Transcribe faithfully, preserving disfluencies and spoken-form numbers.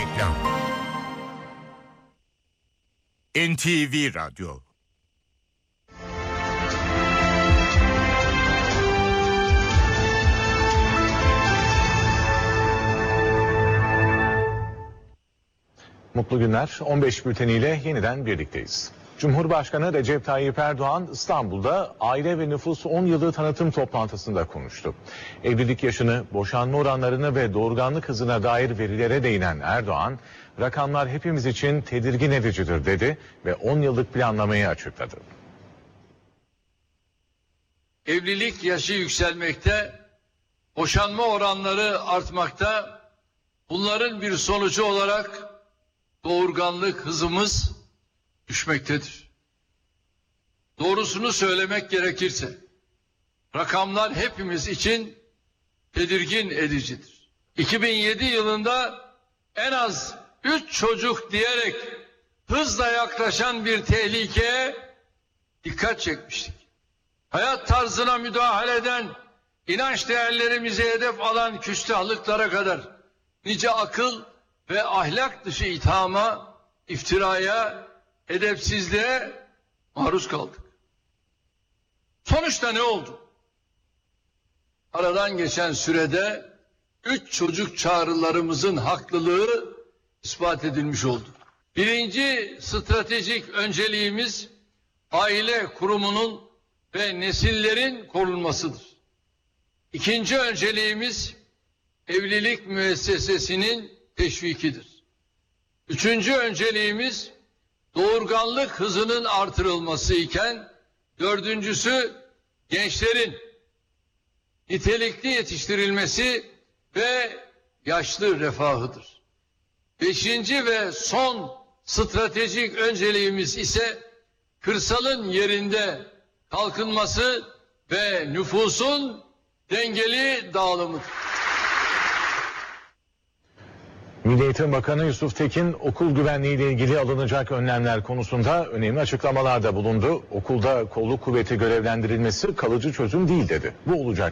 Reklam. N T V Radyo. Mutlu günler. on beş bülteniyle yeniden birlikteyiz. Cumhurbaşkanı Recep Tayyip Erdoğan İstanbul'da aile ve nüfus on yılı tanıtım toplantısında konuştu. Evlilik yaşını, boşanma oranlarını ve doğurganlık hızına dair verilere değinen Erdoğan, rakamlar hepimiz için tedirgin edicidir dedi ve on yıllık planlamayı açıkladı. Evlilik yaşı yükselmekte, boşanma oranları artmakta. Bunların bir sonucu olarak doğurganlık hızımız düşmektedir. Doğrusunu söylemek gerekirse, rakamlar hepimiz için tedirgin edicidir. iki bin yedi yılında en az üç çocuk diyerek hızla yaklaşan bir tehlikeye dikkat çekmiştik. Hayat tarzına müdahale eden, inanç değerlerimize hedef alan küstahlıklara kadar nice akıl ve ahlak dışı ithama, iftiraya, edepsizliğe maruz kaldık. Sonuçta ne oldu? Aradan geçen sürede üç çocuk çağrılarımızın haklılığı ispat edilmiş oldu. Birinci stratejik önceliğimiz aile kurumunun ve nesillerin korunmasıdır. İkinci önceliğimiz evlilik müessesesinin teşvikidir. Üçüncü önceliğimiz doğurganlık hızının artırılması iken, dördüncüsü gençlerin nitelikli yetiştirilmesi ve yaşlı refahıdır. Beşinci ve son stratejik önceliğimiz ise kırsalın yerinde kalkınması ve nüfusun dengeli dağılımıdır. Milli Eğitim Bakanı Yusuf Tekin, okul güvenliği ile ilgili alınacak önlemler konusunda önemli açıklamalarda bulundu. Okulda kolluk kuvveti görevlendirilmesi kalıcı çözüm değil dedi. Bu olacak